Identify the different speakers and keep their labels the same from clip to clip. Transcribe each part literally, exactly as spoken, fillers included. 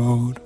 Speaker 1: road.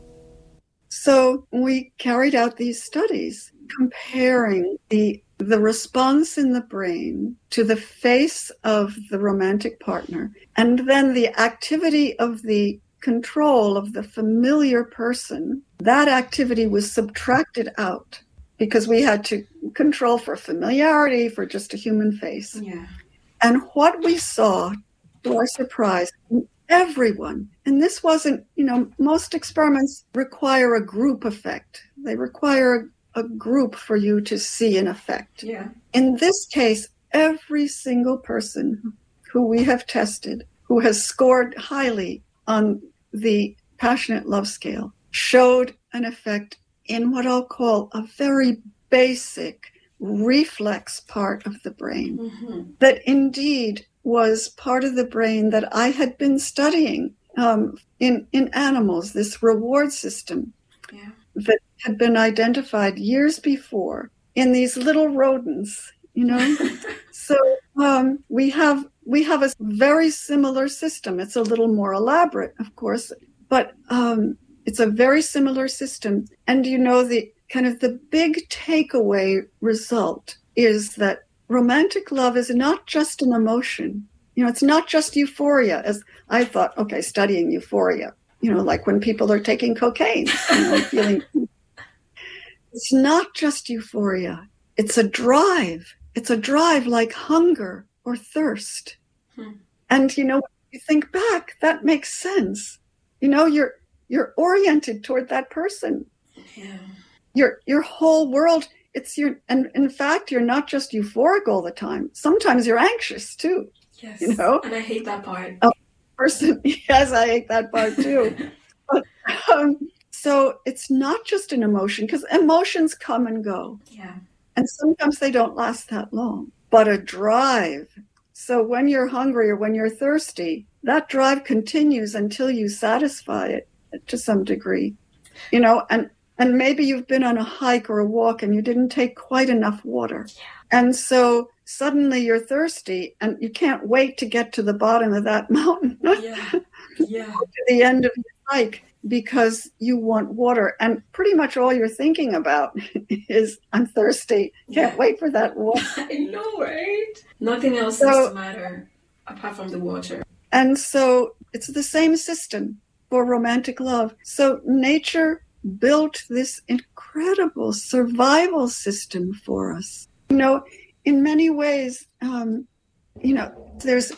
Speaker 2: So we carried out these studies comparing the the response in the brain to the face of the romantic partner, and then the activity of the control of the familiar person. That activity was subtracted out because we had to control for familiarity for just a human face.
Speaker 3: Yeah.
Speaker 2: And what we saw, to our surprise, everyone, and this wasn't, you know, most experiments require a group effect. They require a group for you to see an effect.
Speaker 3: Yeah.
Speaker 2: In this case, every single person who we have tested, who has scored highly on the passionate love scale, showed an effect in what I'll call a very basic reflex part of the brain, mm-hmm. that indeed was part of the brain that I had been studying um, in, in animals, this reward system
Speaker 3: yeah.
Speaker 2: that had been identified years before in these little rodents, you know. So um, we have we have a very similar system. It's a little more elaborate, of course, but um, it's a very similar system. And you know, the kind of the big takeaway result is that romantic love is not just an emotion. You know, it's not just euphoria, as I thought, okay, studying euphoria, you know, like when people are taking cocaine, you know, feeling. It's not just euphoria. It's a drive. It's a drive like hunger or thirst. Hmm. And, you know, when you think back, that makes sense. You know, you're you're oriented toward that person.
Speaker 3: Yeah.
Speaker 2: Your your whole world, it's your, and in fact, you're not just euphoric all the time. Sometimes you're anxious too.
Speaker 3: Yes.
Speaker 2: You know?
Speaker 3: And I hate that part.
Speaker 2: A person, yes, I hate that part too. but, um, So it's not just an emotion, because emotions come and go.
Speaker 3: Yeah.
Speaker 2: And sometimes they don't last that long. But a drive. So when you're hungry or when you're thirsty, that drive continues until you satisfy it to some degree. You know, and, and maybe you've been on a hike or a walk and you didn't take quite enough water.
Speaker 3: Yeah.
Speaker 2: And so suddenly you're thirsty and you can't wait to get to the bottom of that mountain.
Speaker 3: Yeah. Yeah.
Speaker 2: To the end of your hike. Because you want water, and pretty much all you're thinking about is, I'm thirsty, can't
Speaker 3: yeah.
Speaker 2: wait for that water.
Speaker 3: I know, right? Nothing else
Speaker 2: so,
Speaker 3: seems to matter apart from the water.
Speaker 2: And so it's the same system for romantic love. So nature built this incredible survival system for us. You know, in many ways, um, you know, there's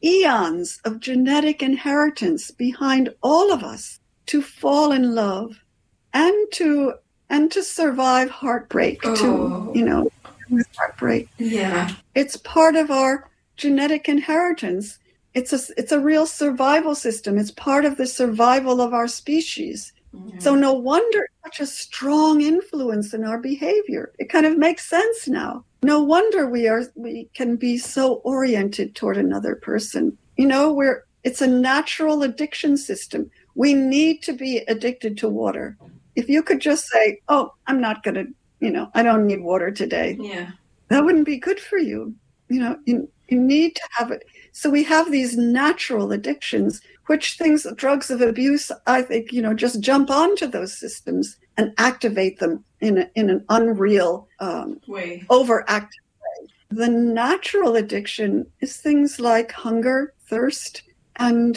Speaker 2: eons of genetic inheritance behind all of us to fall in love and to and to survive heartbreak
Speaker 3: oh.
Speaker 2: too, you know, heartbreak.
Speaker 3: Yeah.
Speaker 2: It's part of our genetic inheritance. It's a it's a real survival system. It's part of the survival of our species. Mm-hmm. So no wonder such a strong influence in our behavior. It kind of makes sense now. No wonder we are we can be so oriented toward another person. You know, we're it's a natural addiction system. We need to be addicted to water. If you could just say, oh, I'm not going to, you know, I don't need water today.
Speaker 3: Yeah.
Speaker 2: That wouldn't be good for you. You know, you, you need to have it. So we have these natural addictions, which things, drugs of abuse, I think, you know, just jump onto those systems and activate them in a, in an unreal, um,
Speaker 3: way.
Speaker 2: overactive way. The natural addiction is things like hunger, thirst, and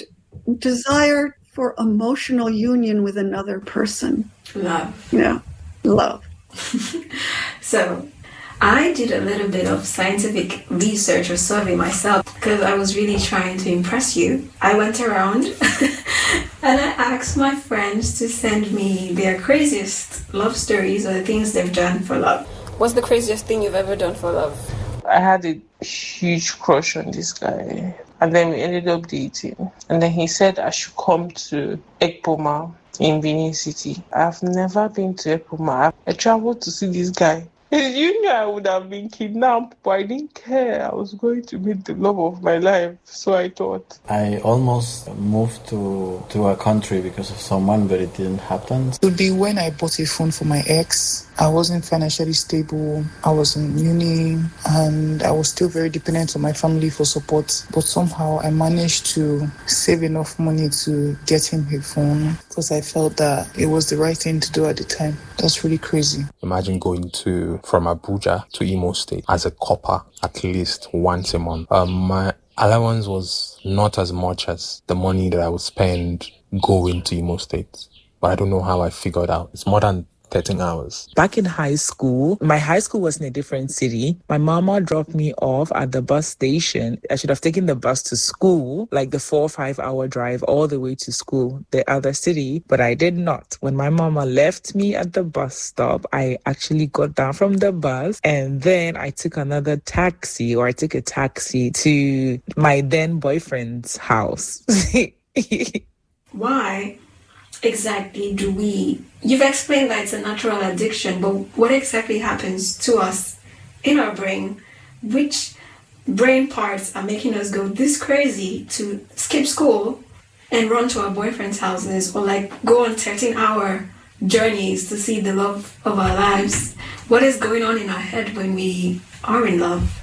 Speaker 2: desire for emotional union with another person.
Speaker 3: Love.
Speaker 2: Yeah, love.
Speaker 3: So I did a little bit of scientific research or survey myself because I was really trying to impress you. I went around and I asked my friends to send me their craziest love stories or the things they've done for love. What's the craziest thing you've ever done for love?
Speaker 4: I had a huge crush on this guy. And then we ended up dating. And then he said I should come to Ekpoma in Benin City. I've never been to Ekpoma. I traveled to see this guy. You knew I would have been kidnapped, but I didn't care. I was going to meet the love of my life, so I thought.
Speaker 5: I almost moved to, to a country because of someone, but it didn't happen.
Speaker 1: It would be when I bought a phone for my ex. I wasn't financially stable. I was in uni and I was still very dependent on my family for support. But somehow I managed to save enough money to get him a phone because I felt that it was the right thing to do at the time. That's really crazy.
Speaker 6: Imagine going to from Abuja to Imo State as a copper at least once a month. Um, my allowance was not as much as the money that I would spend going to Imo State. But I don't know how I figured out. It's more than thirteen hours.
Speaker 7: Back in high school, my high school was in a different city. My mama dropped me off at the bus station. I should have taken the bus to school, like the four or five hour drive all the way to school, the other city, but I did not. When my mama left me at the bus stop, I actually got down from the bus and then I took another taxi or I took a taxi to my then boyfriend's house.
Speaker 3: Why exactly do we... You've explained that it's a natural addiction, but what exactly happens to us in our brain? Which brain parts are making us go this crazy to skip school and run to our boyfriend's houses or like go on thirteen hour journeys to see the love of our lives? What is going on in our head when we are in love?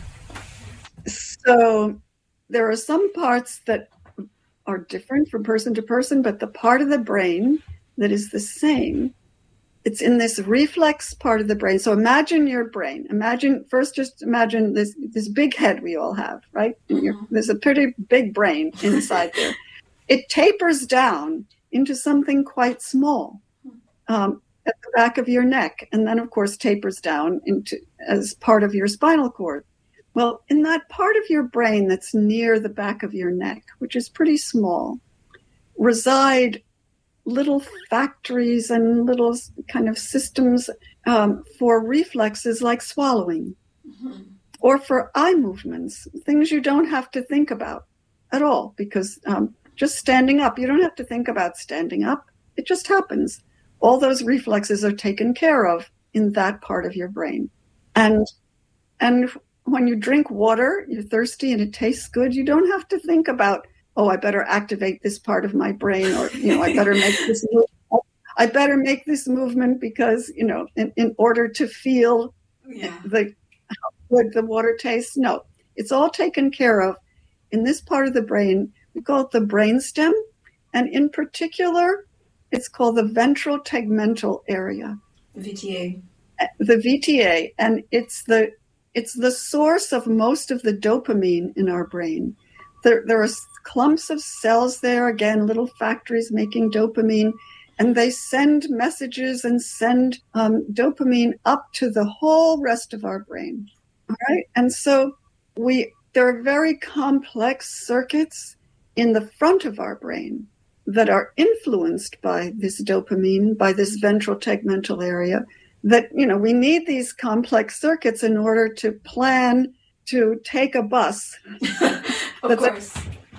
Speaker 2: So there are some parts that are different from person to person, but the part of the brain that is the same, it's in this reflex part of the brain. So imagine your brain. Imagine, first just imagine this this big head we all have, right? Mm-hmm. There's a pretty big brain inside there. It tapers down into something quite small um, at the back of your neck, and then, of course, tapers down into as part of your spinal cord. Well, in that part of your brain that's near the back of your neck, which is pretty small, reside little factories and little kind of systems um, for reflexes like swallowing, mm-hmm. or for eye movements, things you don't have to think about at all, because um, just standing up, you don't have to think about standing up. It just happens. All those reflexes are taken care of in that part of your brain. And and when you drink water, you're thirsty and it tastes good, you don't have to think about, oh, I better activate this part of my brain, or, you know, I better make this move. I better make this movement because, you know, in, in order to feel yeah. the how good the water tastes. No, it's all taken care of in this part of the brain. We call it the brainstem, and in particular, it's called the ventral tegmental area.
Speaker 3: V T A.
Speaker 2: The V T A, and it's the It's the source of most of the dopamine in our brain. There, there are clumps of cells there, again, little factories making dopamine, and they send messages and send um, dopamine up to the whole rest of our brain. All right, and so we there are very complex circuits in the front of our brain that are influenced by this dopamine, by this ventral tegmental area. That, you know, we need these complex circuits in order to plan to take a bus.
Speaker 3: Of
Speaker 2: that's
Speaker 3: course.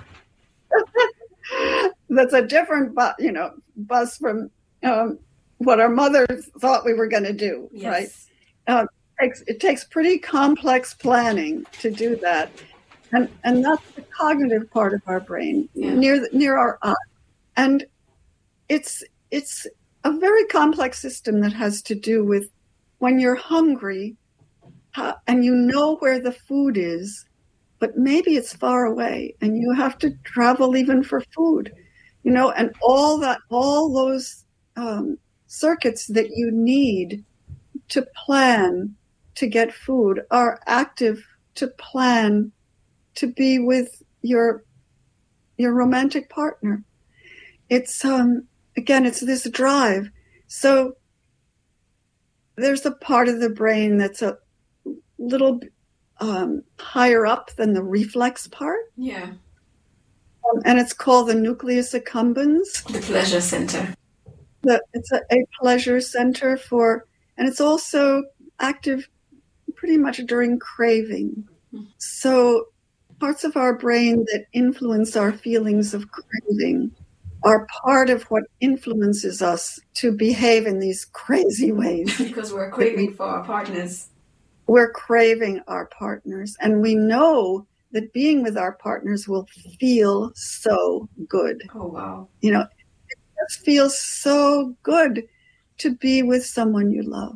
Speaker 2: A, that's a different, bu- you know, bus from um, what our mothers thought we were going to do,
Speaker 3: yes.
Speaker 2: right? Uh, it, takes, it takes pretty complex planning to do that. And and that's the cognitive part of our brain, yeah. near near our eye. And it's it's... a very complex system that has to do with when you're hungry uh, and you know where the food is, but maybe it's far away and you have to travel even for food, you know, and all that, all those um, circuits that you need to plan to get food are active to plan to be with your your romantic partner. It's um. Again, it's this drive. So there's a part of the brain that's a little um, higher up than the reflex part.
Speaker 3: Yeah.
Speaker 2: Um, and it's called the nucleus accumbens.
Speaker 3: The pleasure center.
Speaker 2: The, it's a, a pleasure center for, and it's also active pretty much during craving. Mm-hmm. So parts of our brain that influence our feelings of craving are part of what influences us to behave in these crazy ways.
Speaker 3: Because we're craving for our partners.
Speaker 2: We're craving our partners. And we know that being with our partners will feel so good.
Speaker 3: Oh, wow.
Speaker 2: You know, it just feels so good to be with someone you love.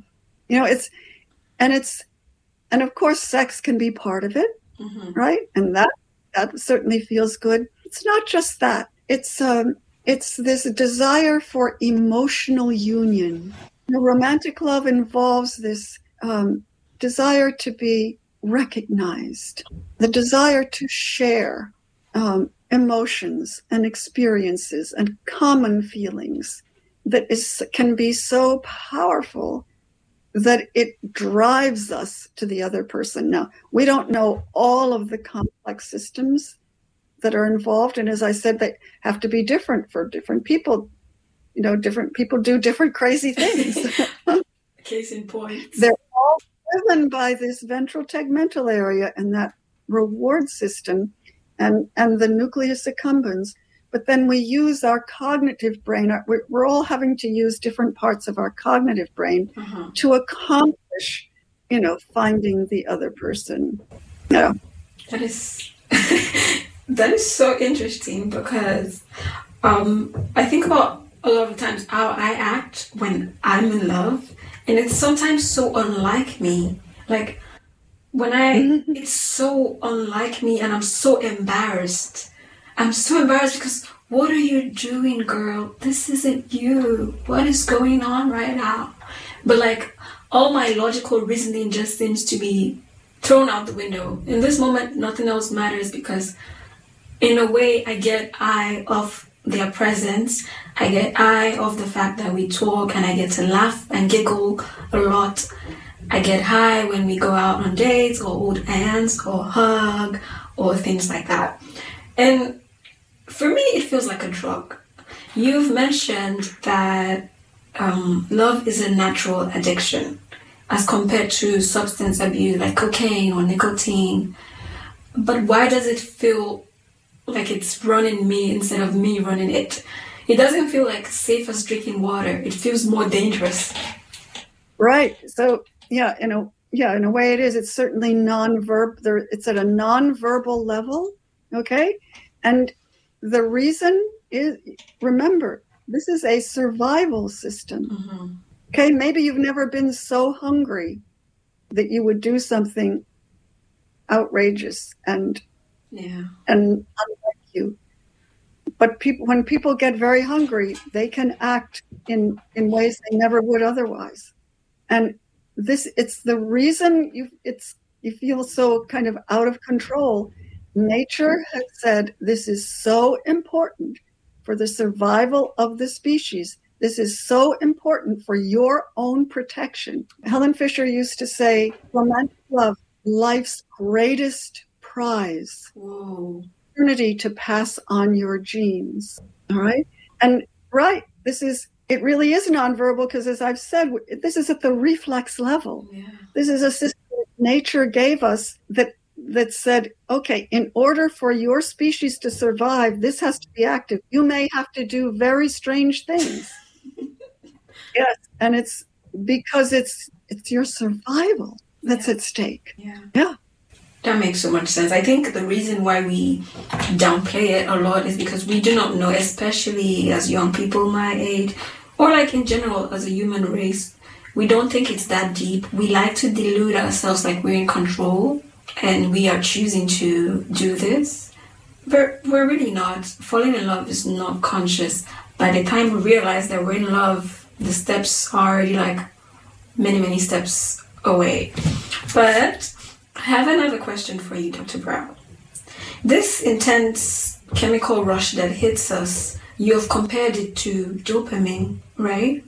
Speaker 2: You know, it's, and it's, and of course, sex can be part of it, mm-hmm. right? And that, that certainly feels good. It's not just that. It's, um, it's this desire for emotional union. You know, romantic love involves this um, desire to be recognized, the desire to share um, emotions and experiences and common feelings that is can be so powerful that it drives us to the other person. Now, we don't know all of the complex systems that are involved. And as I said, they have to be different for different people. You know, different people do different crazy things.
Speaker 3: Case in point.
Speaker 2: They're all driven by this ventral tegmental area and that reward system and, and the nucleus accumbens. But then we use our cognitive brain. We're, we're all having to use different parts of our cognitive brain uh-huh. to accomplish, you know, finding the other person. Yeah.
Speaker 3: That is that is so interesting because um, I think about a lot of times how I act when I'm in love, and it's sometimes so unlike me. Like when I, mm-hmm. it's so unlike me, and I'm so embarrassed. I'm so embarrassed because what are you doing, girl? This isn't you. What is going on right now? But like all my logical reasoning just seems to be thrown out the window. In this moment, nothing else matters because in a way I get eye of their presence. I get eye of the fact that we talk and I get to laugh and giggle a lot. I get high when we go out on dates or hold hands or hug or things like that. And for me, it feels like a drug. You've mentioned that um, love is a natural addiction as compared to substance abuse like cocaine or nicotine. But why does it feel like it's running me instead of me running it? It doesn't feel like safe as drinking water. It feels more dangerous.
Speaker 2: Right. So, yeah, in a, yeah, in a way it is. It's certainly non-verb. There, it's at a non-verbal level, okay? And the reason is, remember, this is a survival system. Mm-hmm. Okay, maybe you've never been so hungry that you would do something outrageous and yeah. and unlike you. But people, when people get very hungry, they can act in, in ways they never would otherwise. And this, it's the reason you it's you feel so kind of out of control. Nature has said this is so important for the survival of the species. This is so important for your own protection. Helen Fisher used to say, romantic love, life's greatest prize. Whoa. Opportunity to pass on your genes. All right. And right, this is, it really is nonverbal because as I've said, this is at the reflex level. Yeah. This is a system that nature gave us that that said, okay, in order for your species to survive, this has to be active. You may have to do very strange things. Yes. And it's because it's it's your survival that's yeah. at stake.
Speaker 3: Yeah.
Speaker 2: Yeah.
Speaker 3: That makes so much sense. I think the reason why we downplay it a lot is because we do not know, especially as young people my age, or like in general as a human race, we don't think it's that deep. We like to delude ourselves like we're in control and we are choosing to do this. But we're really not. Falling in love is not conscious. By the time we realize that we're in love, the steps are already like many, many steps away. But I have another question for you, Doctor Brown. This intense chemical rush that hits us, you have compared it to dopamine, right?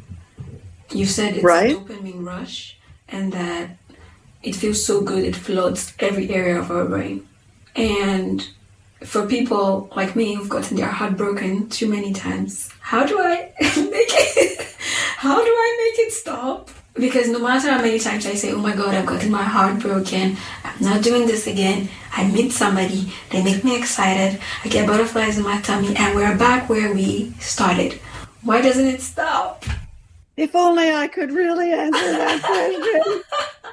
Speaker 3: You said it's right. a dopamine rush and that it feels so good, it floods every area of our brain. And for people like me who've gotten their heart broken too many times, how do I make it, how do I make it stop? Because no matter how many times I say, oh my God, I've gotten my heart broken, I'm not doing this again, I meet somebody, they make me excited, I get butterflies in my tummy, and we're back where we started. Why doesn't it stop?
Speaker 2: If only I could really answer that question.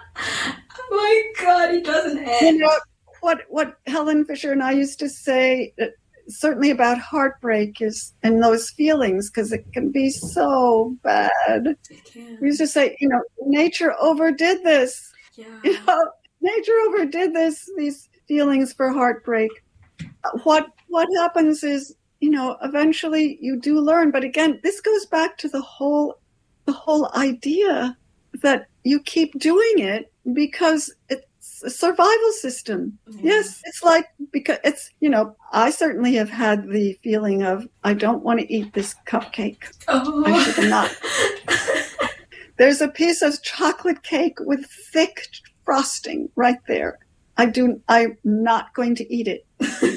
Speaker 3: Oh my God, it doesn't end.
Speaker 2: You know, what, what Helen Fisher and I used to say, certainly about heartbreak is and those feelings, because it can be so bad. We used to say, you know, nature overdid this.
Speaker 3: Yeah.
Speaker 2: You know, nature overdid this, these feelings for heartbreak. What what happens is, you know, eventually you do learn. But again, this goes back to the whole the whole idea that you keep doing it because it's a survival system. Mm-hmm. Yes, it's like, because it's, you know, I certainly have had the feeling of, I don't want to eat this cupcake.
Speaker 3: Oh.
Speaker 2: I should not. There's a piece of chocolate cake with thick frosting right there. I do. I'm not going to eat it.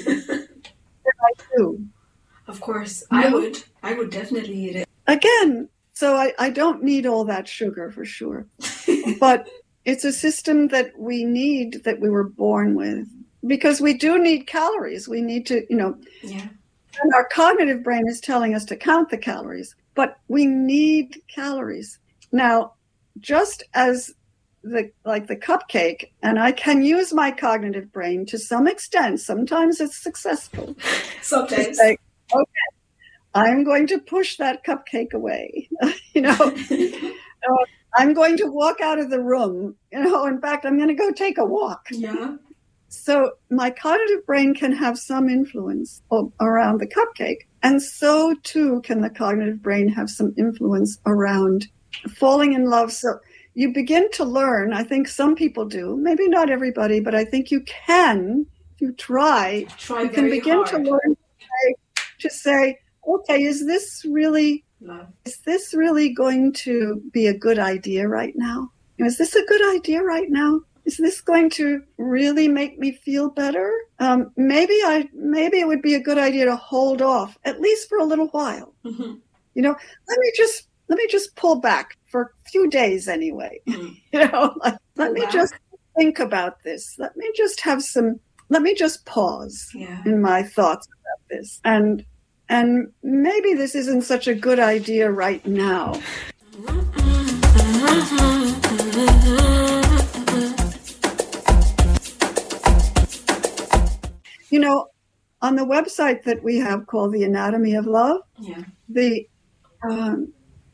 Speaker 2: I do.
Speaker 3: Of course, I no. would. I would definitely eat it.
Speaker 2: Again, so I, I don't need all that sugar for sure. But it's a system that we need, that we were born with, because we do need calories. We need to, you know,
Speaker 3: yeah.
Speaker 2: And our cognitive brain is telling us to count the calories, but we need calories. Now, just as the like the cupcake, and I can use my cognitive brain to some extent. Sometimes it's successful.
Speaker 3: Sometimes.
Speaker 2: Say, okay, I'm going to push that cupcake away. you know, uh, I'm going to walk out of the room. You know, in fact, I'm going to go take a walk.
Speaker 3: Yeah.
Speaker 2: So my cognitive brain can have some influence o- around the cupcake, and so too can the cognitive brain have some influence around falling in love. So you begin to learn, I think some people do, maybe not everybody, but I think you can, if you try,
Speaker 3: try
Speaker 2: you can begin
Speaker 3: hard.
Speaker 2: to learn to say, to say, okay, is this really,
Speaker 3: Love.
Speaker 2: is this really going to be a good idea right now? Is this a good idea right now? Is this going to really make me feel better? Um, maybe I, maybe it would be a good idea to hold off, at least for a little while.
Speaker 3: Mm-hmm.
Speaker 2: You know, let me just, let me just pull back for a few days anyway.
Speaker 3: Mm-hmm.
Speaker 2: You know, like, let
Speaker 3: Pull
Speaker 2: me
Speaker 3: back.
Speaker 2: just think about this. Let me just have some, let me just pause
Speaker 3: Yeah.
Speaker 2: in my thoughts about this. And, and maybe this isn't such a good idea right now. You know, on the website that we have called The Anatomy of Love,
Speaker 3: Yeah.
Speaker 2: the um,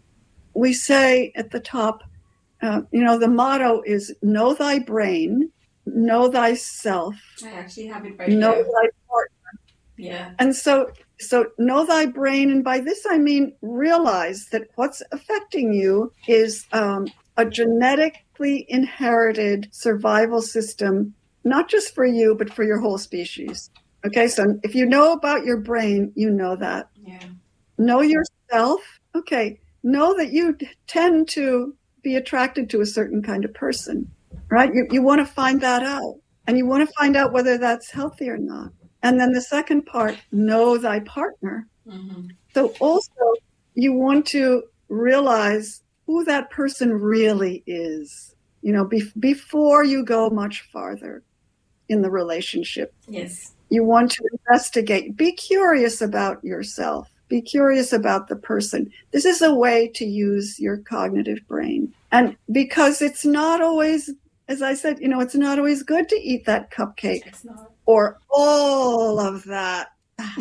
Speaker 2: we say at the top, uh, you know, the motto is know thy brain, know thyself,
Speaker 3: I actually have it right
Speaker 2: know
Speaker 3: here.
Speaker 2: thy partner.
Speaker 3: Yeah.
Speaker 2: And so, so know thy brain. And by this, I mean, realize that what's affecting you is um, a genetically inherited survival system, not just for you, but for your whole species. Okay. So if you know about your brain, you know that.
Speaker 3: Yeah.
Speaker 2: Know yourself. Okay. Know that you tend to be attracted to a certain kind of person, right? You, you want to find that out, and you want to find out whether that's healthy or not. And then the second part, know thy partner.
Speaker 3: Mm-hmm.
Speaker 2: So also you want to realize who that person really is, you know, be- before you go much farther in the relationship.
Speaker 3: Yes.
Speaker 2: You want to investigate, be curious about yourself, be curious about the person. This is a way to use your cognitive brain. And because it's not always, as I said, you know, it's not always good to eat that cupcake.
Speaker 3: It's not.
Speaker 2: Or all of that.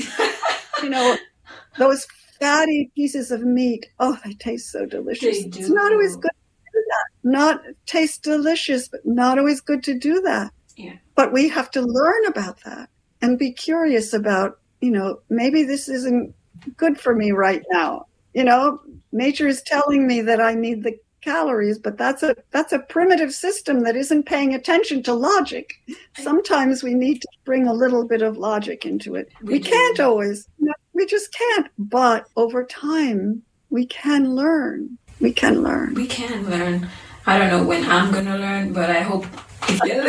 Speaker 2: You know, those fatty pieces of meat. Oh, they taste so delicious.
Speaker 3: They do.
Speaker 2: It's not always good to do that. Not taste delicious, but not always good to do that.
Speaker 3: Yeah.
Speaker 2: But we have to learn about that and be curious about, you know, maybe this isn't good for me right now. You know, nature is telling me that I need the calories, but that's a that's a primitive system that isn't paying attention to logic. Sometimes we need to bring a little bit of logic into it. We, we can't always. No, we just can't. But over time, we can learn. We can learn.
Speaker 3: We can learn. I don't know when I'm gonna learn, but I hope if you're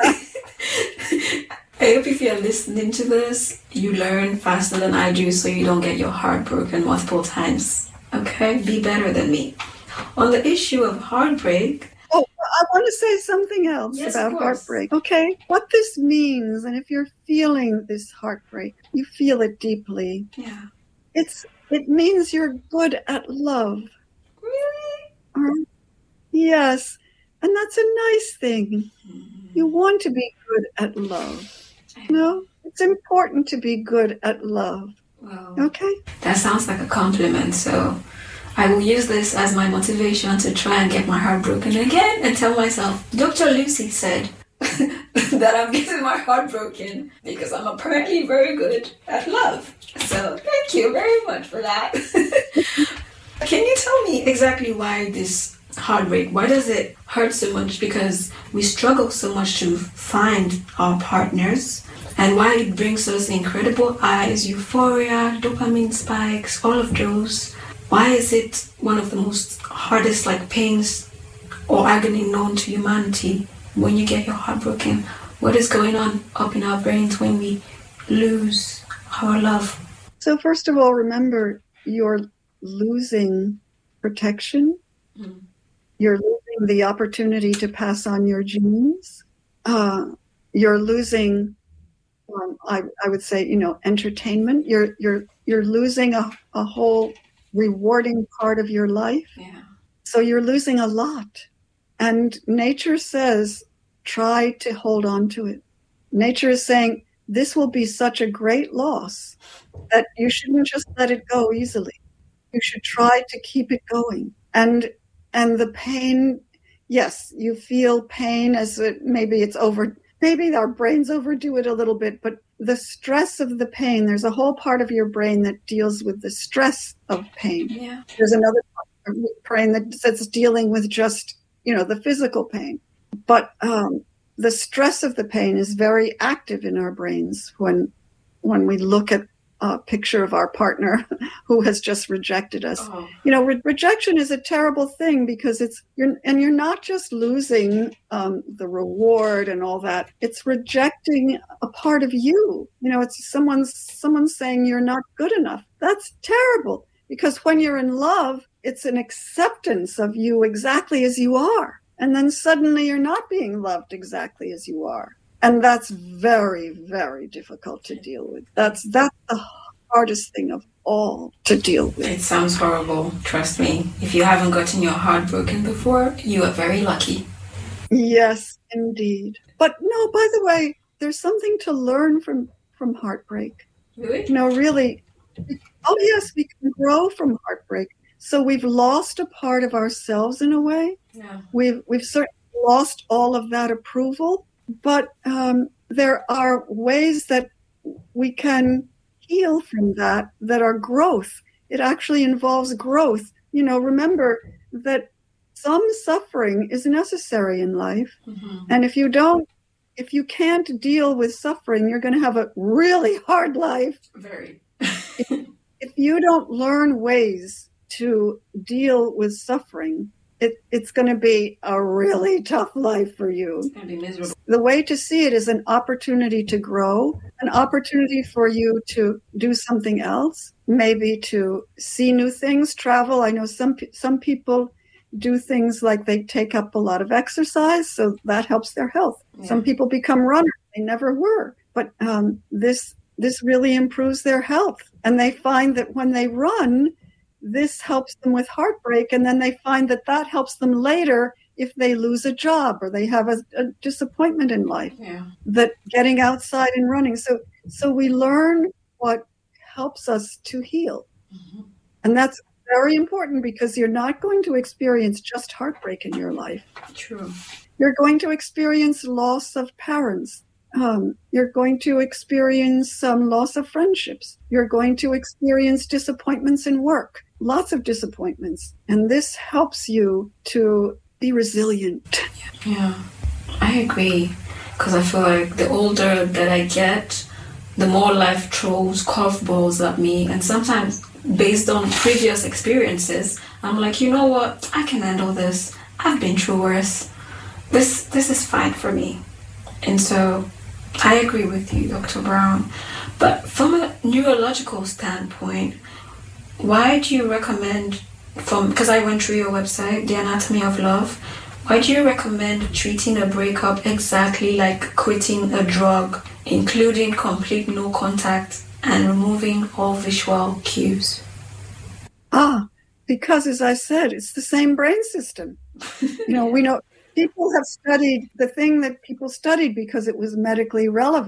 Speaker 3: listening, I hope if you're listening to this, you learn faster than I do, so you don't get your heart broken multiple times. Okay, be better than me. On the issue of heartbreak.
Speaker 2: Oh, I want to say something else
Speaker 3: yes,
Speaker 2: about heartbreak. Okay, what this means, and if you're feeling this heartbreak, you feel it deeply.
Speaker 3: Yeah.
Speaker 2: It's it means you're good at love.
Speaker 3: Really?
Speaker 2: Um, yes, and that's a nice thing.
Speaker 3: Mm-hmm.
Speaker 2: You want to be good at love. You know, it's important to be good at love.
Speaker 3: Wow.
Speaker 2: Okay?
Speaker 3: That sounds like a compliment. So I will use this as my motivation to try and get my heart broken again and tell myself, Doctor Lucy said that I'm getting my heart broken because I'm apparently very good at love. So thank you very much for that. Can you tell me exactly why this heartbreak, why does it hurt so much? Because we struggle so much to find our partners, and why it brings us incredible highs, euphoria, dopamine spikes, all of those. Why is it one of the most hardest like pains or agony known to humanity when you get your heart broken? What is going on up in our brains when we lose our love?
Speaker 2: So first of all, remember, you're losing protection. Mm. You're losing the opportunity to pass on your genes. Uh, you're losing, um, I, I would say, you know, entertainment. You're you're you're losing a, a whole rewarding part of your life.
Speaker 3: Yeah.
Speaker 2: So you're losing a lot. And nature says, try to hold on to it. Nature is saying, this will be such a great loss that you shouldn't just let it go easily. You should try to keep it going. And and the pain, yes, you feel pain as it, maybe it's over, maybe our brains overdo it a little bit, but the stress of the pain, there's a whole part of your brain that deals with the stress of pain.
Speaker 3: Yeah.
Speaker 2: There's another part of your brain that, that's dealing with just, you know, the physical pain. But um, the stress of the pain is very active in our brains when when we look at a picture of our partner who has just rejected us.
Speaker 3: Oh.
Speaker 2: You know, re- rejection is a terrible thing because it's, you're, and you're not just losing um, the reward and all that. It's rejecting a part of you. You know, it's someone's, someone's saying you're not good enough. That's terrible because when you're in love, it's an acceptance of you exactly as you are. And then suddenly you're not being loved exactly as you are. And that's very, very difficult to deal with. That's that's the hardest thing of all to deal with.
Speaker 3: It sounds horrible. Trust me. If you haven't gotten your heart broken before, you are very lucky.
Speaker 2: Yes, indeed. But no, by the way, there's something to learn from, from heartbreak.
Speaker 3: Really?
Speaker 2: You know, really. Oh, yes, we can grow from heartbreak. So we've lost a part of ourselves in a way.
Speaker 3: Yeah.
Speaker 2: We've, we've certainly lost all of that approval. But um, there are ways that we can heal from that, that are growth. It actually involves growth. You know, remember that some suffering is necessary in life. Mm-hmm. And if you don't, if you can't deal with suffering, you're going to have a really hard life.
Speaker 3: Very.
Speaker 2: if, if you don't learn ways to deal with suffering, It, it's going to be a really tough life for you.
Speaker 3: It's going to be miserable.
Speaker 2: The way to see it is an opportunity to grow, an opportunity for you to do something else, maybe to see new things, travel. I know some some people do things like they take up a lot of exercise, so that helps their health. Yeah. Some people become runners. They never were. But um, this this really improves their health. And they find that when they run, this helps them with heartbreak, and then they find that that helps them later if they lose a job or they have a, a disappointment in life.
Speaker 3: Yeah.
Speaker 2: That getting outside and running. So, so we learn what helps us to heal. Mm-hmm. And that's very important because you're not going to experience just heartbreak in your life.
Speaker 3: True.
Speaker 2: You're going to experience loss of parents. Um, you're going to experience some um, loss of friendships. You're going to experience disappointments in work. Lots of disappointments. And this helps you to be resilient.
Speaker 3: Yeah, I agree. Because I feel like the older that I get, the more life throws curveballs at me. And sometimes based on previous experiences, I'm like, you know what? I can handle this. I've been through worse. This, this is fine for me. And so I agree with you, Doctor Brown. But from a neurological standpoint, why do you recommend, from because I went through your website, The Anatomy of Love, why do you recommend treating a breakup exactly like quitting a drug, including complete no contact and removing all visual cues?
Speaker 2: Ah, because as I said, it's the same brain system. You know, we know people have studied the thing that people studied because it was medically relevant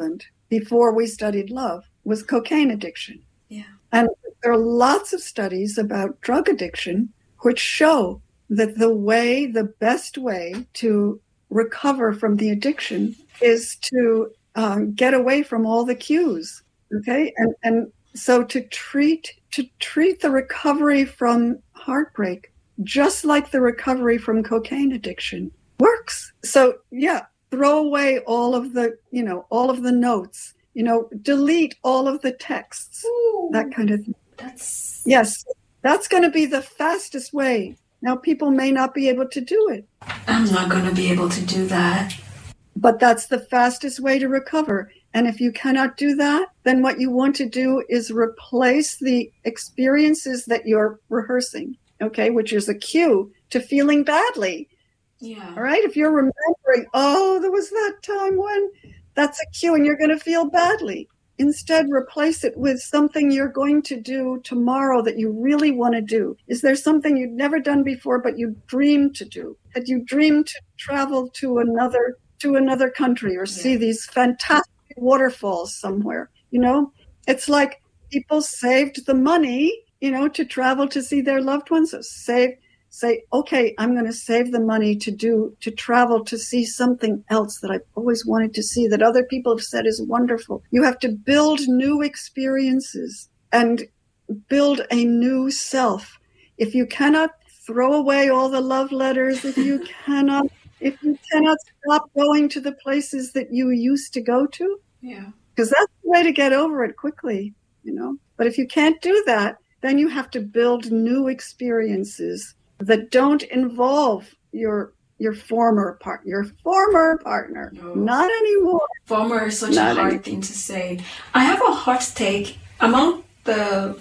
Speaker 2: before we studied love was cocaine addiction.
Speaker 3: Yeah.
Speaker 2: And there are lots of studies about drug addiction which show that the way, the best way to recover from the addiction is to um, get away from all the cues. Okay. And, and so to treat, to treat the recovery from heartbreak, just like the recovery from cocaine addiction, works. So yeah, throw away all of the, you know, all of the notes, you know, delete all of the texts, Ooh, that kind of thing.
Speaker 3: That's
Speaker 2: yes, that's going to be the fastest way. Now, people may not be able to do it.
Speaker 3: I'm not going to be able to do that.
Speaker 2: But that's the fastest way to recover. And if you cannot do that, then what you want to do is replace the experiences that you're rehearsing, okay, which is a cue to feeling badly.
Speaker 3: Yeah.
Speaker 2: All right. If you're remembering, oh, there was that time when, that's a cue and you're going to feel badly. Instead, replace it with something you're going to do tomorrow that you really want to do. Is there something you'd never done before, but you dream to do? Had you dreamed to travel to another to another country or see yeah. these fantastic waterfalls somewhere? You know, it's like people saved the money, you know, to travel to see their loved ones. So save, say, okay, I'm going to save the money to do, to travel to see something else that I've always wanted to see that other people have said is wonderful. You have to build new experiences and build a new self. If you cannot throw away all the love letters, if you cannot, if you cannot stop going to the places that you used to go to,
Speaker 3: yeah,
Speaker 2: because that's the way to get over it quickly, you know. But if you can't do that, then you have to build new experiences that don't involve your your former part, your former partner, no. Not anymore.
Speaker 3: Former is such
Speaker 2: Not
Speaker 3: a hard
Speaker 2: anymore.
Speaker 3: thing to say. I have a hot take among the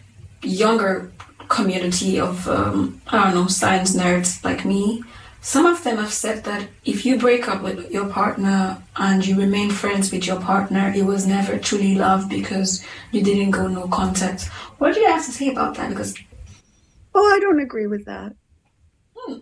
Speaker 3: younger community of um, I don't know, science nerds like me. Some of them have said that if you break up with your partner and you remain friends with your partner, it was never truly love because you didn't go no contact. What do you have to say about that? Because
Speaker 2: oh, I don't agree with that.
Speaker 3: Hmm.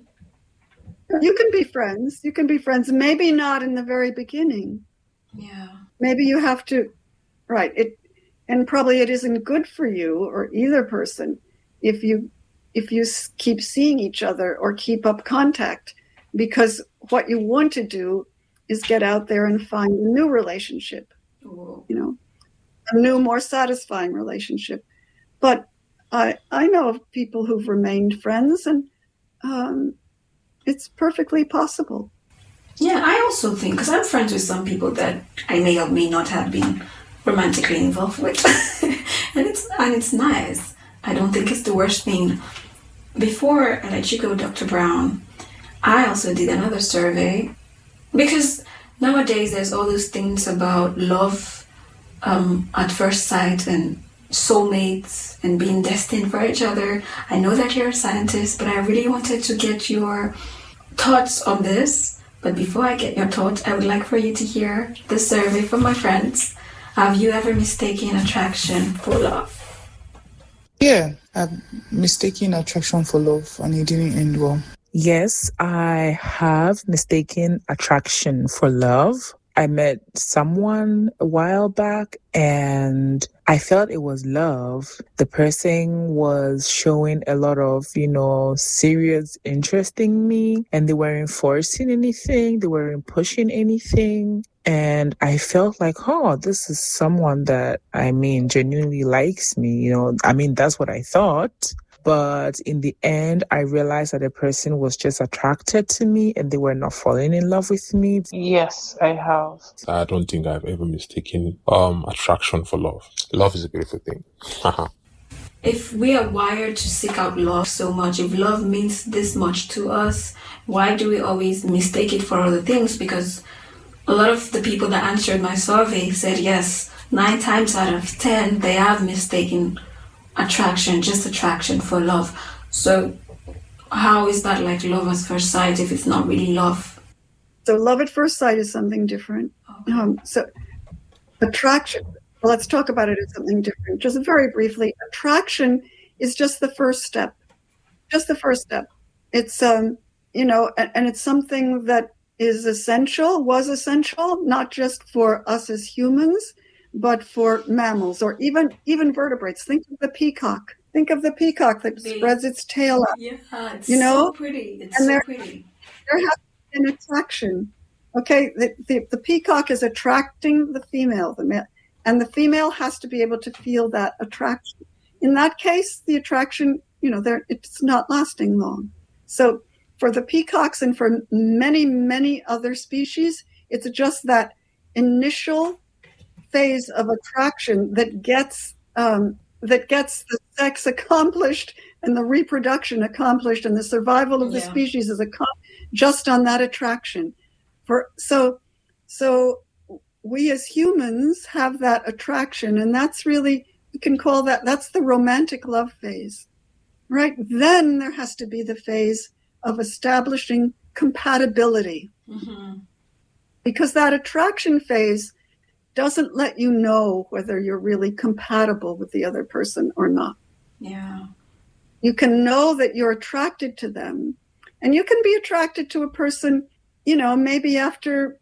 Speaker 2: You can be friends. You can be friends. Maybe not in the very beginning.
Speaker 3: Yeah.
Speaker 2: Maybe you have to, right. It, and probably it isn't good for you or either person if you if you keep seeing each other or keep up contact, because what you want to do is get out there and find a new relationship,
Speaker 3: Ooh.
Speaker 2: you know, a new, more satisfying relationship. But I I know of people who've remained friends, and um, it's perfectly possible.
Speaker 3: Yeah, I also think, because I'm friends with some people that I may or may not have been romantically involved with, and it's and it's nice. I don't think it's the worst thing. Before I let you go, Doctor Brown, I also did another survey, because nowadays there's all those things about love um, at first sight and soulmates and being destined for each other. I know that you're a scientist, but I really wanted to get your thoughts on this. But before I get your thoughts, I would like for you to hear the survey from my friends. Have you ever mistaken attraction for love?
Speaker 1: Yeah, I've mistaken attraction for love and it didn't end well.
Speaker 7: Yes, I have mistaken attraction for love. I met someone a while back and I felt it was love. The person was showing a lot of, you know, serious interest in me, and they weren't forcing anything. They weren't pushing anything. And I felt like, oh, this is someone that, I mean, genuinely likes me. You know, I mean, that's what I thought. But in the end, I realized that the person was just attracted to me and they were not falling in love with me.
Speaker 4: Yes, I have.
Speaker 6: I don't think I've ever mistaken um attraction for love. Love is a beautiful thing.
Speaker 3: If we are wired to seek out love so much, if love means this much to us, why do we always mistake it for other things? Because a lot of the people that answered my survey said yes, nine times out of ten, they have mistaken attraction, just attraction for love. So how is that like love at first sight if it's not really love?
Speaker 2: So love at first sight is something different. Okay. Um, so attraction, well, let's talk about it as something different. Just very briefly, attraction is just the first step. Just the first step. It's, um, you know, and, and it's something that is essential, was essential, not just for us as humans, but for mammals or even, even vertebrates. Think of the peacock. Think of the peacock that
Speaker 3: They-
Speaker 2: spreads its tail out.
Speaker 3: Yeah, it's
Speaker 2: You know?
Speaker 3: so pretty. It's
Speaker 2: And
Speaker 3: so
Speaker 2: they're-
Speaker 3: pretty.
Speaker 2: There has to be an attraction. Okay, the, the, the peacock is attracting the female, the male, and the female has to be able to feel that attraction. In that case, the attraction, you know, there it's not lasting long. So for the peacocks and for many, many other species, it's just that initial phase of attraction that gets um, that gets the sex accomplished and the reproduction accomplished and the survival of the
Speaker 3: Yeah.
Speaker 2: species is accomplished just on that attraction. For so so we as humans have that attraction, and that's really, you can call that, that's the romantic love phase, right? Then there has to be the phase of establishing compatibility,
Speaker 3: Mm-hmm.
Speaker 2: because that attraction phase doesn't let you know whether you're really compatible with the other person or not.
Speaker 3: Yeah.
Speaker 2: You can know that you're attracted to them, and you can be attracted to a person, you know, maybe after,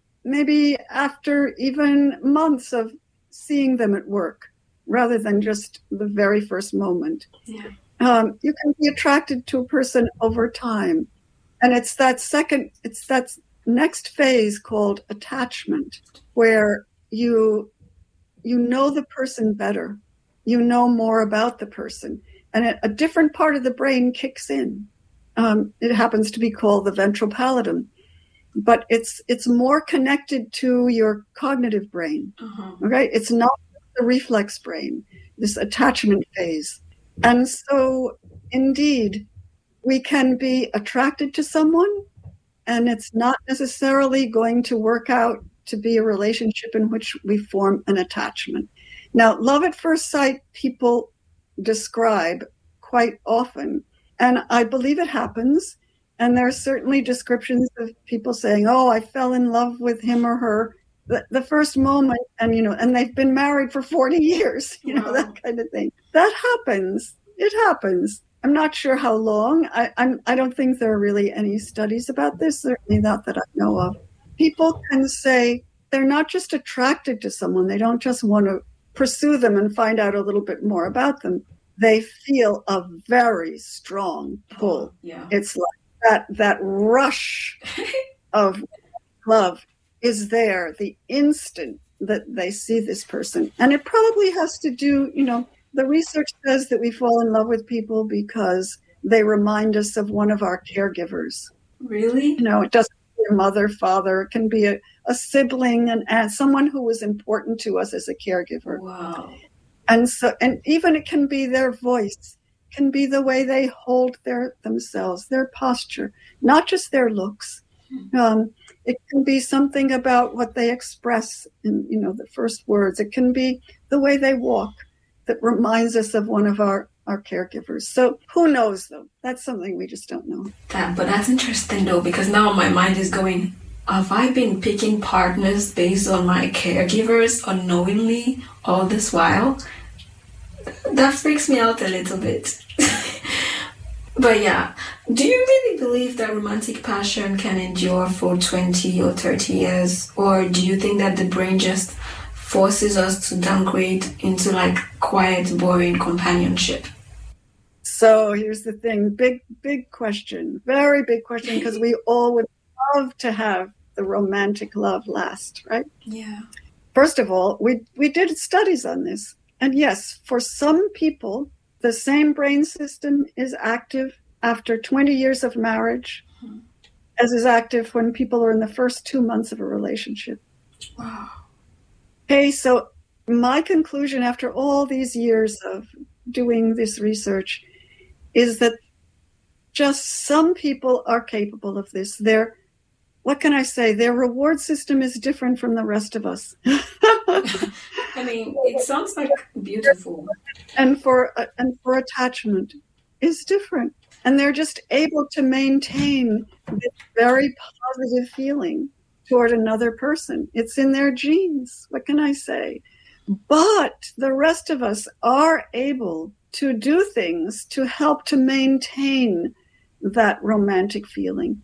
Speaker 2: maybe after even months of seeing them at work, rather than just the very first moment.
Speaker 3: Yeah.
Speaker 2: Um, you can be attracted to a person over time. And it's that second, it's that next phase called attachment, where you, you know the person better. You know more about the person. And a, a different part of the brain kicks in. Um, it happens to be called the ventral pallidum. But it's it's more connected to your cognitive brain.
Speaker 3: Uh-huh.
Speaker 2: Okay? It's not the reflex brain, this attachment phase. And so, indeed, we can be attracted to someone, and it's not necessarily going to work out to be a relationship in which we form an attachment. Now, love at first sight, people describe quite often, and I believe it happens. And there are certainly descriptions of people saying, oh, I fell in love with him or her the, the first moment, and, you know, and they've been married for forty years, you know,
Speaker 3: Wow.
Speaker 2: that kind of thing. That happens. It happens. I'm not sure how long. I, I'm, I don't think there are really any studies about this, certainly not that I know of. People can say they're not just attracted to someone. They don't just want to pursue them and find out a little bit more about them. They feel a very strong pull.
Speaker 3: Yeah.
Speaker 2: It's like that, that rush of love is there the instant that they see this person. And it probably has to do, you know, the research says that we fall in love with people because they remind us of one of our caregivers.
Speaker 3: Really?
Speaker 2: You know, it doesn't be a mother, father, it can be a, a sibling, and, and someone who was important to us as a caregiver.
Speaker 3: Wow.
Speaker 2: And so, and even it can be their voice, can be the way they hold their themselves, their posture, not just their looks. Um, it can be something about what they express in, you know, the first words. It can be the way they walk that reminds us of one of our, our caregivers. So who knows, though? That's something we just don't know.
Speaker 3: That, but that's interesting, though, because now my mind is going, have I been picking partners based on my caregivers unknowingly all this while? That freaks me out a little bit. But yeah, do you really believe that romantic passion can endure for twenty or thirty years? Or do you think that the brain just forces us to downgrade into like quiet, boring companionship?
Speaker 2: So here's the thing, big, big question, very big question, because we all would love to have the romantic love last, right?
Speaker 3: Yeah.
Speaker 2: First of all, we, we did studies on this. And yes, for some people, the same brain system is active after twenty years of marriage mm-hmm. as is active when people are in the first two months of a relationship.
Speaker 3: Wow.
Speaker 2: Okay, so my conclusion after all these years of doing this research is that just some people are capable of this. Their, what can I say? Their reward system is different from the rest of us.
Speaker 3: I mean, it sounds like beautiful.
Speaker 2: And for uh, and for attachment is different. And they're just able to maintain this very positive feeling toward another person. It's in their genes. What can I say? But the rest of us are able to do things to help to maintain that romantic feeling.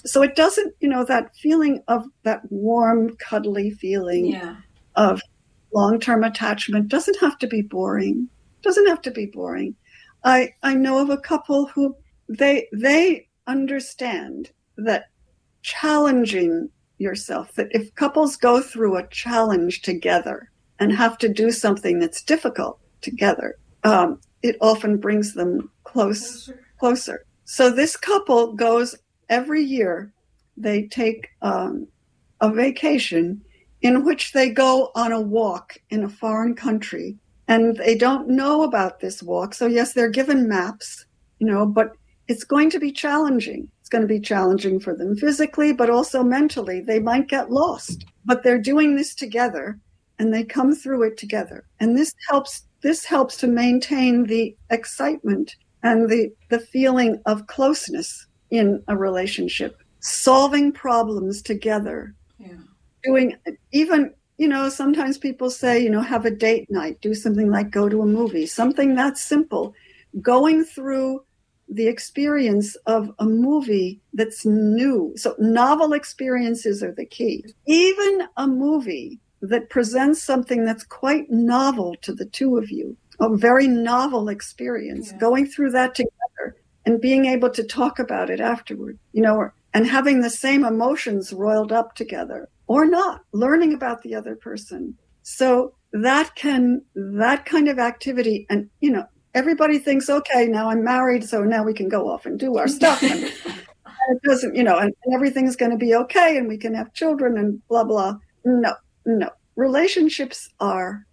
Speaker 2: So it doesn't, you know, that feeling of that warm, cuddly feeling
Speaker 3: Yeah.
Speaker 2: of long-term attachment doesn't have to be boring. Doesn't have to be boring. I, I know of a couple who they they understand that challenging yourself, that if couples go through a challenge together and have to do something that's difficult together, um, it often brings them close, closer. So this couple goes every year, they take um, a vacation in which they go on a walk in a foreign country, and they don't know about this walk. So yes, they're given maps, you know, but it's going to be challenging. It's going to be challenging for them physically, but also mentally. They might get lost, but they're doing this together and they come through it together. And this helps, this helps to maintain the excitement and the, the feeling of closeness in a relationship, solving problems together.
Speaker 3: Yeah.
Speaker 2: Doing even, you know, sometimes people say, you know, have a date night, do something like go to a movie, something that's simple. Going through the experience of a movie that's new. So novel experiences are the key. Even a movie that presents something that's quite novel to the two of you, a very novel experience,
Speaker 3: Yeah.
Speaker 2: going through that together and being able to talk about it afterward, you know, or, and having the same emotions roiled up together or not, learning about the other person. So that can, that kind of activity, and, you know, everybody thinks, okay, now I'm married, so now we can go off and do our stuff. And, and it doesn't, you know, and, and everything's going to be okay and we can have children and blah, blah. No, no. Relationships are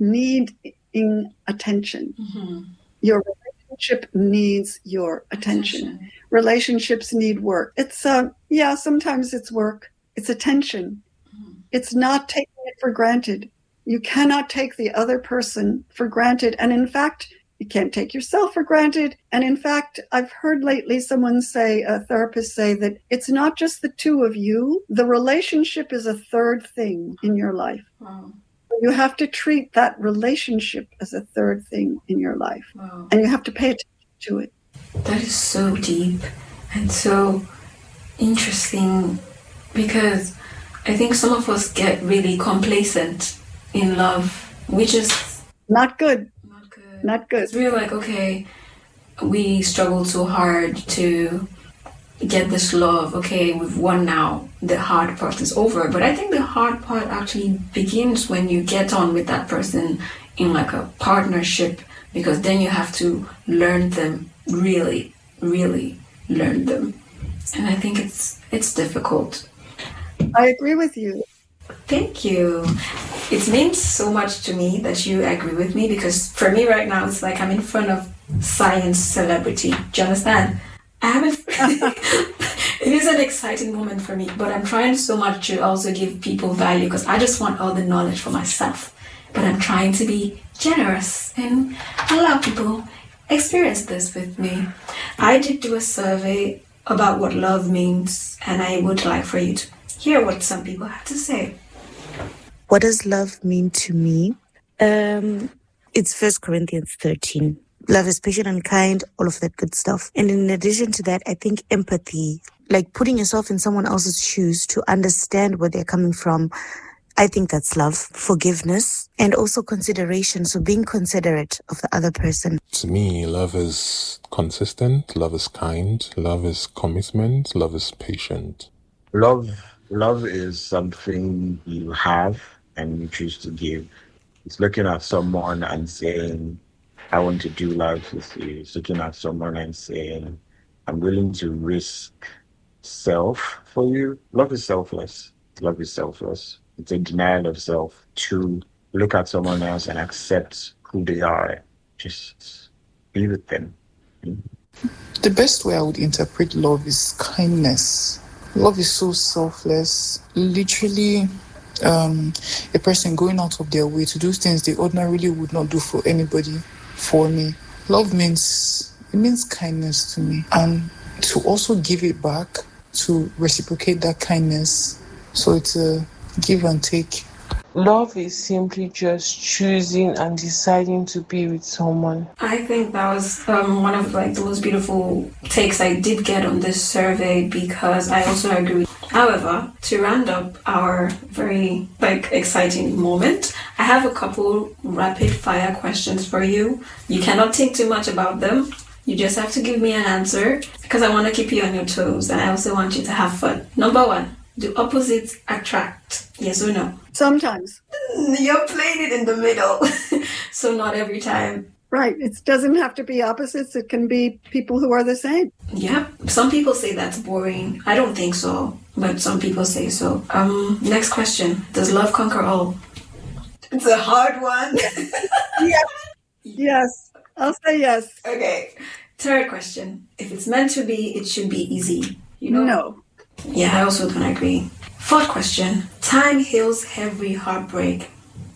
Speaker 2: needing attention.
Speaker 3: Mm-hmm.
Speaker 2: Your relationship needs your attention.
Speaker 3: Attention.
Speaker 2: Relationships need work. It's, uh, yeah, sometimes it's work. It's attention.
Speaker 3: Mm-hmm.
Speaker 2: It's not taking it for granted. You cannot take the other person for granted. And in fact, you can't take yourself for granted. And in fact, I've heard lately someone say, a therapist say, that it's not just the two of you. The relationship is a third thing in your life.
Speaker 3: Wow.
Speaker 2: You have to treat that relationship as a third thing in your life.
Speaker 3: Wow.
Speaker 2: And you have to pay attention to it.
Speaker 3: That is so deep and so interesting, because I think some of us get really complacent in love, which is
Speaker 2: Not good.
Speaker 3: not good.
Speaker 2: Not good.
Speaker 3: It's really like, okay, we struggled so hard to get this love. Okay, we've won now. The hard part is over. But I think the hard part actually begins when you get on with that person in like a partnership, because then you have to learn them, really, really learn them. And I think it's it's difficult.
Speaker 2: I agree with you.
Speaker 3: Thank you. It means so much to me that you agree with me, because for me right now, it's like I'm in front of science celebrity. Do you understand? I haven't. It is an exciting moment for me, but I'm trying so much to also give people value, because I just want all the knowledge for myself. But I'm trying to be generous and allow people experience this with me. I did do a survey about what love means, and I would like for you to hear what some people have to say.
Speaker 8: What does love mean to me? Um, it's First Corinthians thirteen. Love is patient and kind, all of that good stuff. And in addition to that, I think empathy, like putting yourself in someone else's shoes to understand where they're coming from. I think that's love. Forgiveness and also consideration. So being considerate of the other person.
Speaker 6: To me, love is consistent, love is kind, love is commitment, love is patient.
Speaker 9: Love, love is something you have and you choose to give. It's looking at someone and saying, I want to do life with you. It's looking at someone and saying, I'm willing to risk self for you. Love is selfless. Love is selfless. It's a denial of self to look at someone else and accept who they are. Just be with them.
Speaker 1: The best way I would interpret love is kindness. Love is so selfless. Literally, um, a person going out of their way to do things they ordinarily would not do for anybody, for me. Love means, it means kindness to me. And to also give it back, to reciprocate that kindness. So it's a give and take.
Speaker 4: love is simply just choosing and deciding to be with someone.
Speaker 3: I think that was um, one of like the most beautiful takes I did get on this survey, because I also agree. However, to round up our very like exciting moment, I have a couple rapid fire questions for you. You cannot think too much about them. You just have to give me an answer, because I want to keep you on your toes, and I also want you to have fun. Number one, do opposites attract? Yes or no?
Speaker 2: Sometimes.
Speaker 3: You're playing it in the middle. So not every time.
Speaker 2: Right. It doesn't have to be opposites. It can be people who are the same.
Speaker 3: Yeah. Some people say that's boring. I don't think so, but some people say so. Um. Next question. Does love conquer all? It's a hard one.
Speaker 2: Yeah. Yes. I'll say yes.
Speaker 3: Okay. Third question. If it's meant to be, it should be easy. You know?
Speaker 2: No.
Speaker 3: Yeah, I also don't agree. Fourth question. Time heals every heartbreak.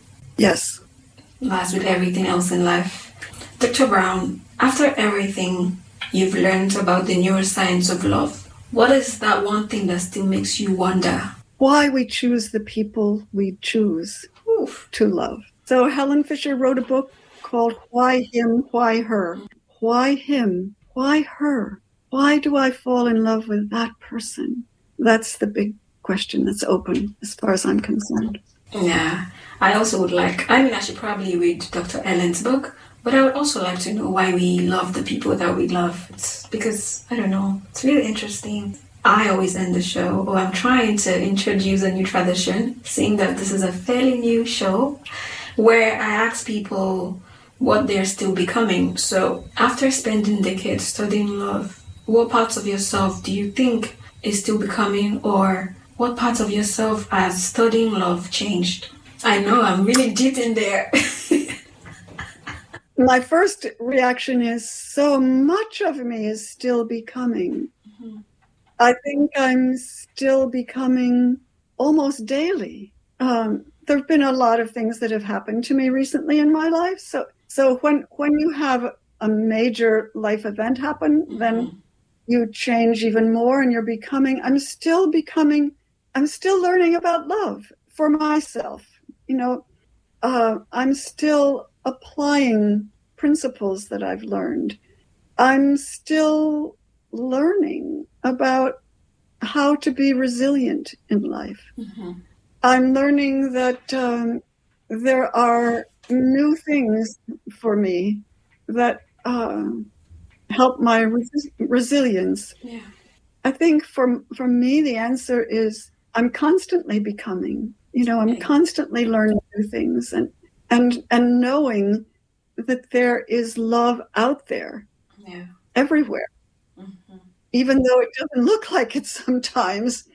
Speaker 2: Yes.
Speaker 3: As with everything else in life. Doctor Brown, after everything you've learned about the neuroscience of love, what is that one thing that still makes you wonder?
Speaker 2: Why we choose the people we choose Oof. to love. So Helen Fisher wrote a book called Why Him, Why Her? Why him? Why her? Why do I fall in love with that person? That's the big question that's open as far as I'm concerned.
Speaker 3: Yeah, I also would like, I mean, I should probably read Doctor Ellen's book, but I would also like to know why we love the people that we love. It's because, I don't know, it's really interesting. I always end the show, or I'm trying to introduce a new tradition, seeing that this is a fairly new show, where I ask people what they're still becoming. So after spending decades studying love, what parts of yourself do you think is still becoming, or what parts of yourself as studying love changed? I know I'm really deep in there.
Speaker 2: My first reaction is so much of me is still becoming. Mm-hmm. I think I'm still becoming almost daily. Um, there have been a lot of things that have happened to me recently in my life. So So when, when you have a major life event happen, mm-hmm. then you change even more, and you're becoming, I'm still becoming, I'm still learning about love for myself. You know, uh, I'm still applying principles that I've learned. I'm still learning about how to be resilient in life. Mm-hmm. I'm learning that um, there are new things for me that uh, help my res- resilience.
Speaker 3: Yeah.
Speaker 2: I think for for me, the answer is I'm constantly becoming. You know, I'm okay. constantly learning new things, and and and knowing that there is love out there,
Speaker 3: yeah.
Speaker 2: everywhere, mm-hmm. even though it doesn't look like it sometimes.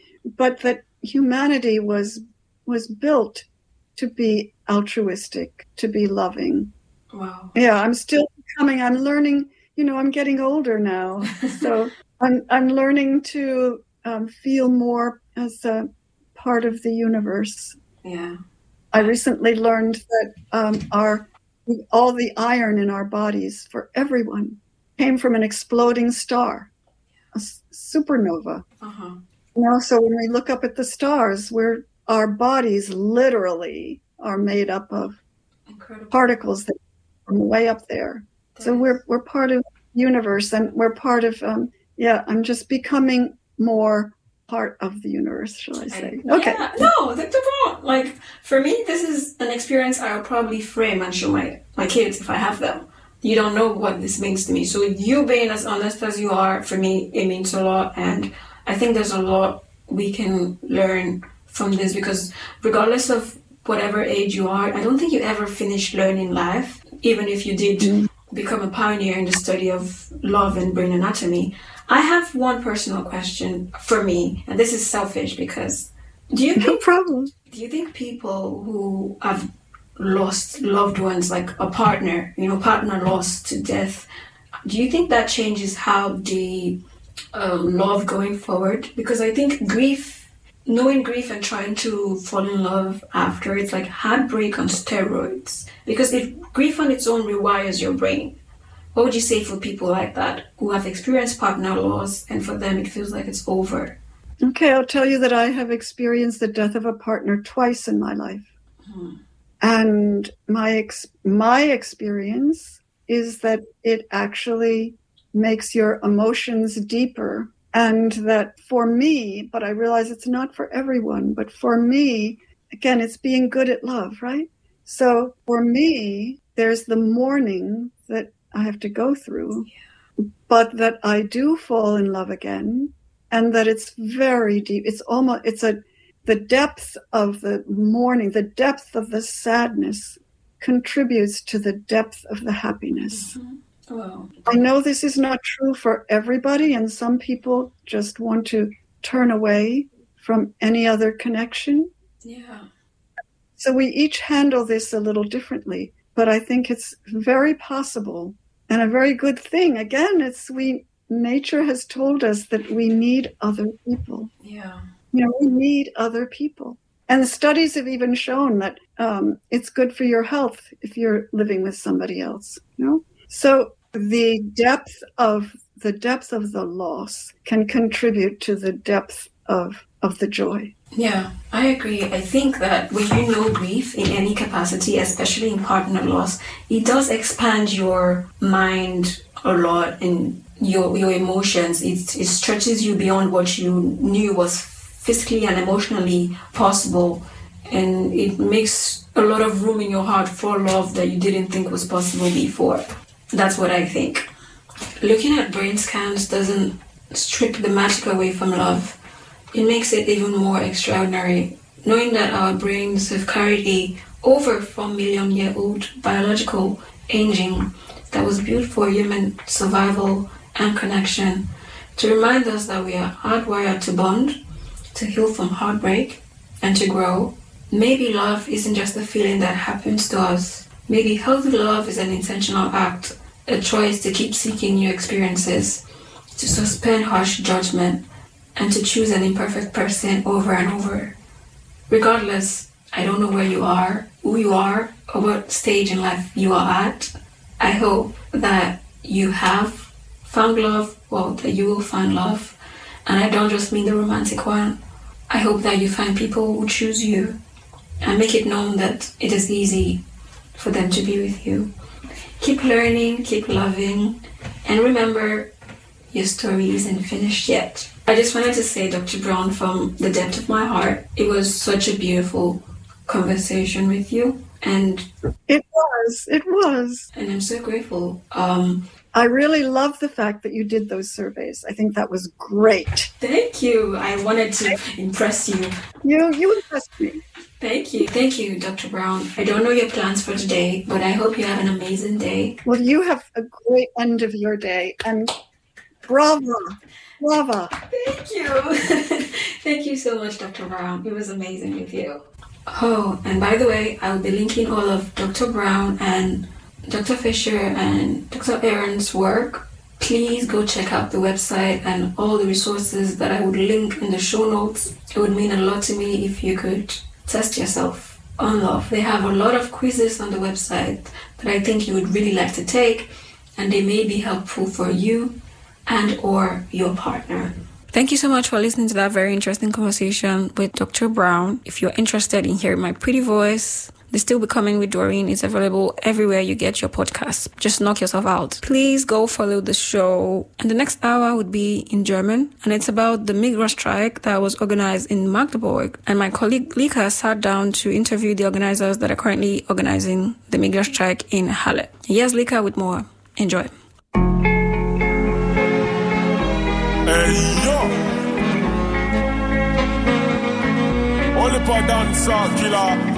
Speaker 2: But that humanity was was built to be altruistic, to be loving.
Speaker 3: Wow.
Speaker 2: Yeah, I'm still becoming, I'm learning, you know, I'm getting older now. So I'm I'm learning to um, feel more as a part of the universe.
Speaker 3: Yeah.
Speaker 2: I recently learned that um, our all the iron in our bodies for everyone came from an exploding star, a supernova.
Speaker 3: Uh-huh.
Speaker 2: You know, so when we look up at the stars, we're our bodies literally are made up of
Speaker 3: Incredible.
Speaker 2: Particles that are from way up there. That so is. we're we're part of the universe, and we're part of um yeah, I'm just becoming more part of the universe, shall I say.
Speaker 3: I,
Speaker 2: okay.
Speaker 3: Yeah, no, that's the point. Like, for me, this is an experience I'll probably frame and show my, my kids if I have them. You don't know what this means to me. So you being as honest as you are, for me, it means a lot. And I think there's a lot we can learn from this, because regardless of whatever age you are, I don't think you ever finish learning life, even if you did mm. become a pioneer in the study of love and brain anatomy. I have one personal question for me, and this is selfish, because do you think,
Speaker 2: no problem.
Speaker 3: Do you think people who have lost loved ones, like a partner, you know, partner lost to death, do you think that changes how they um, love going forward? Because I think grief, knowing grief and trying to fall in love after, it's like heartbreak on steroids. Because if grief on its own rewires your brain, what would you say for people like that who have experienced partner loss and for them it feels like it's over?
Speaker 2: Okay, I'll tell you that I have experienced the death of a partner twice in my life. Hmm. And my ex- my experience is that it actually makes your emotions deeper. And that for me, but I realize it's not for everyone, but for me, again, it's being good at love, right? So for me, there's the mourning that I have to go through, yeah. But that I do fall in love again, and that it's very deep. It's almost, it's a, the depth of the mourning, the depth of the sadness contributes to the depth of the happiness. Mm-hmm. Wow. I know this is not true for everybody, and some people just want to turn away from any other connection.
Speaker 3: Yeah.
Speaker 2: So we each handle this a little differently, but I think it's very possible and a very good thing. Again, it's we nature has told us that we need other people.
Speaker 3: Yeah.
Speaker 2: You know, we need other people. And the studies have even shown that um, it's good for your health if you're living with somebody else, you know? So the depth of the depth of the loss can contribute to the depth of of the joy.
Speaker 3: Yeah, I agree. I think that when you know grief in any capacity, especially in partner loss, it does expand your mind a lot and your your emotions. It, it stretches you beyond what you knew was physically and emotionally possible, and it makes a lot of room in your heart for love that you didn't think was possible before. That's what I think. Looking at brain scans doesn't strip the magic away from love. It makes it even more extraordinary, knowing that our brains have carried a over four million year old biological engine that was built for human survival and connection, to remind us that we are hardwired to bond, to heal from heartbreak, and to grow. Maybe love isn't just a feeling that happens to us. Maybe healthy love is an intentional act, a choice to keep seeking new experiences, to suspend harsh judgment, and to choose an imperfect person over and over. Regardless, I don't know where you are, who you are, or what stage in life you are at. I hope that you have found love, well, that you will find love. And I don't just mean the romantic one. I hope that you find people who choose you and make it known that it is easy for them to be with you. Keep learning, keep loving, and remember, your story isn't finished yet. I just wanted to say, Doctor Brown, from the depth of my heart, it was such a beautiful conversation with you. And
Speaker 2: it was, it was.
Speaker 3: And I'm so grateful. Um,
Speaker 2: I really love the fact that you did those surveys. I think that was great.
Speaker 3: Thank you. I wanted to impress you.
Speaker 2: You, you impressed me.
Speaker 3: Thank you. Thank you, Doctor Brown. I don't know your plans for today, but I hope you have an amazing day.
Speaker 2: Well, you have a great end of your day, and bravo. Bravo.
Speaker 3: Thank you. Thank you so much, Doctor Brown. It was amazing with you. Oh, and by the way, I'll be linking all of Doctor Brown and Doctor Fisher and Doctor Aaron's work. Please go check out the website and all the resources that I would link in the show notes. It would mean a lot to me if you could test yourself on love. They have a lot of quizzes on the website that I think you would really like to take, and they may be helpful for you and or your partner. Thank you so much for listening to that very interesting conversation with Doctor Brown. If you're interested in hearing my pretty voice, The Still Becoming with Doreen is available everywhere you get your podcasts. Just knock yourself out. Please go follow the show. And the next hour would be in German, and it's about the Migra strike that was organized in Magdeburg. And my colleague Lika sat down to interview the organizers that are currently organizing the Migra strike in Halle. Here's Lika with more. Enjoy.
Speaker 10: Hey yo, only for dancer killer.